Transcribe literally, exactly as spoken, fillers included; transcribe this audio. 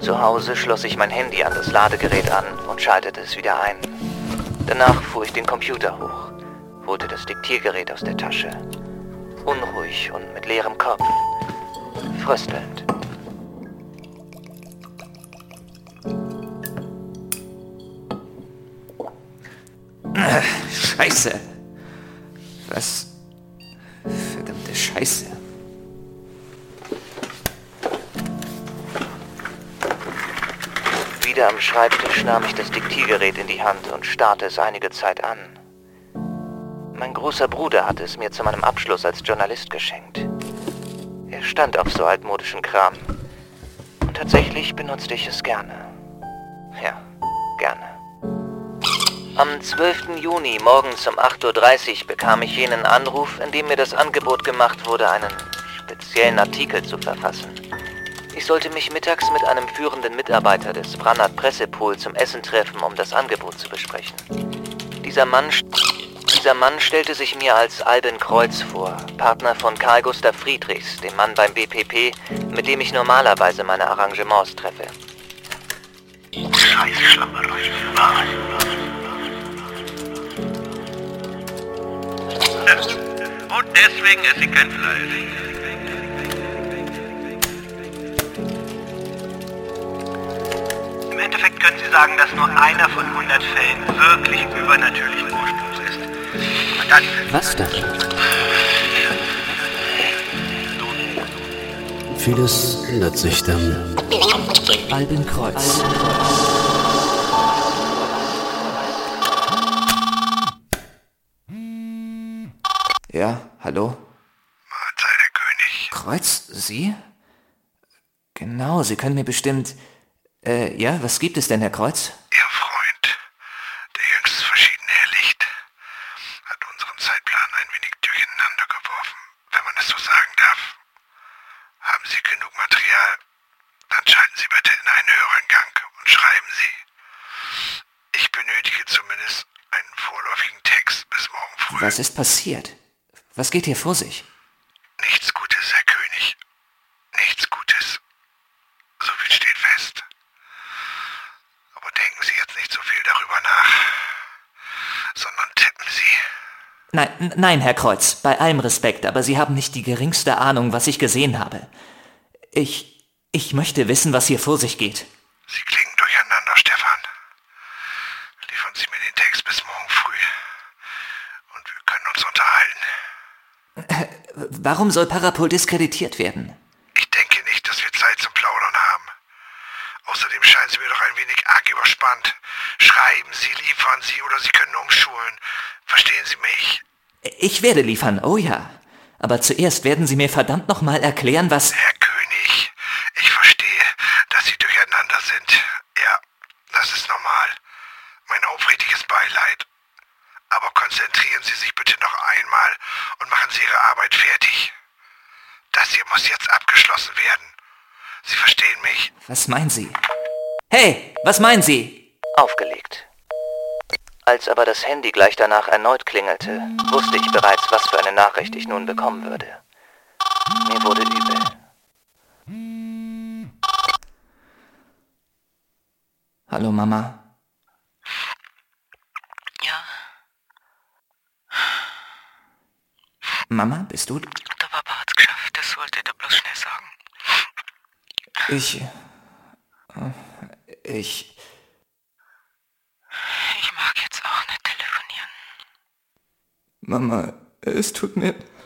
Zu Hause schloss ich mein Handy an das Ladegerät an und schaltete es wieder ein. Danach fuhr ich den Computer hoch, holte das Diktiergerät aus der Tasche. Unruhig und mit leerem Kopf. Fröstelnd. Scheiße. Was? Verdammte Scheiße. Wieder am Schreibtisch nahm ich das Diktiergerät in die Hand und starrte es einige Zeit an. Mein großer Bruder hatte es mir zu meinem Abschluss als Journalist geschenkt. Er stand auf so altmodischen Kram. Und tatsächlich benutzte ich es gerne. Ja, gerne. Am zwölften Juni morgens um acht Uhr dreißig bekam ich jenen Anruf, in dem mir das Angebot gemacht wurde, einen speziellen Artikel zu verfassen. Ich sollte mich mittags mit einem führenden Mitarbeiter des Brannert Pressepool zum Essen treffen, um das Angebot zu besprechen. Dieser Mann, dieser Mann stellte sich mir als Albin Kreuz vor, Partner von Karl Gustav Friedrichs, dem Mann beim B P P, mit dem ich normalerweise meine Arrangements treffe. Scheiß Schlammerei. Und deswegen esse ich kein Fleisch. Im Endeffekt können Sie sagen, dass nur einer von hundert Fällen wirklich übernatürlichen Ursprungs ist. Und dann... Was dann? Vieles ändert sich dann. Albin Kreuz. Ja, hallo? Mahlzeit, der König. Kreuz, Sie? Genau, Sie können mir bestimmt... Äh, ja, was gibt es denn, Herr Kreuz? Ihr Freund, der jüngst verschiedene Herr Licht, hat unseren Zeitplan ein wenig durcheinander geworfen, wenn man es so sagen darf. Haben Sie genug Material? Dann schalten Sie bitte in einen höheren Gang und schreiben Sie. Ich benötige zumindest einen vorläufigen Text bis morgen früh. Was ist passiert? Was geht hier vor sich? Nichts Gutes, Herr König. Nichts Gutes. So viel steht fest. Aber denken Sie jetzt nicht so viel darüber nach, sondern tippen Sie. Nein, n- nein, Herr Kreuz, bei allem Respekt, aber Sie haben nicht die geringste Ahnung, was ich gesehen habe. Ich, ich möchte wissen, was hier vor sich geht. Sie klingen durcheinander, Stefan. Liefern Sie mir den Text bis morgen früh. Und wir können uns unterhalten. Warum soll Parapol diskreditiert werden? Ich denke nicht, dass wir Zeit zum Plaudern haben. Außerdem scheinen Sie mir doch ein wenig arg überspannt. Schreiben Sie, liefern Sie oder Sie können umschulen. Verstehen Sie mich? Ich werde liefern, oh ja. Aber zuerst werden Sie mir verdammt nochmal erklären, was... Herr König, ich verstehe, dass Sie durcheinander sind. Ja, das ist normal. Mein aufrichtiges Beileid. Aber konzentrieren Sie sich bitte noch einmal und machen Sie Ihre Arbeit fertig. Das hier muss jetzt abgeschlossen werden. Sie verstehen mich? Was meinen Sie? Hey, was meinen Sie? Aufgelegt. Als aber das Handy gleich danach erneut klingelte, wusste ich bereits, was für eine Nachricht ich nun bekommen würde. Mir wurde übel. Hallo, Mama. Ja, Mama, bist du... der Papa hat's geschafft, das wollte ich dir bloß schnell sagen. Ich... Ich... Ich mag jetzt auch nicht telefonieren. Mama, es tut mir...